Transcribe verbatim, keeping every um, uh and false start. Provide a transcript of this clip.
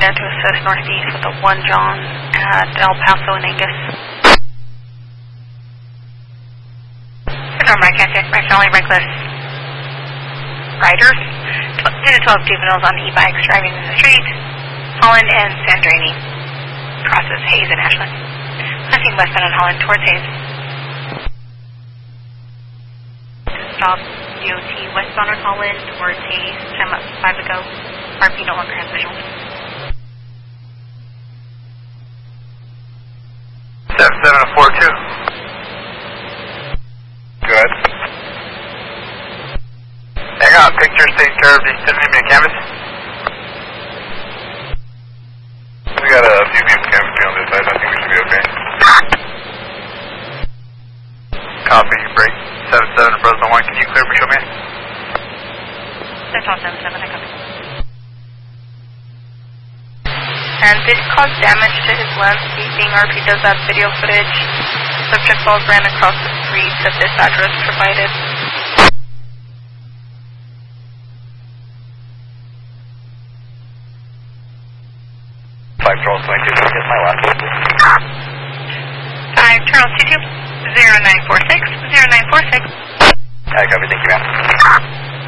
Data to assist northeast with a one John at El Paso and Angus. Normal, I can't take my only reckless riders. ten to twelve juveniles on e-bikes driving in the street. Holland and Sandrini. Crosses Hayes and Ashland. Passing westbound on Holland towards Hayes. Stop D O T westbound on Holland towards Hayes. Time up five ago. R P no longer has visuals. seven seven four two. Good. Hang on, picture state curve, just sending me a canvas. We got a few people canvassing on this side, I think we should be okay. Copy, break, seven seven Fresno one, can you clear me, show me? That's all seven seven, I copy. And this caused damage to his landscaping. R P does have video footage. Subject balls ran across the street that this address provided. Five Charles twenty-two, can you get my last one, please? Five Charles two two, zero nine four six, zero nine four six. I copy, thank you, ma'am.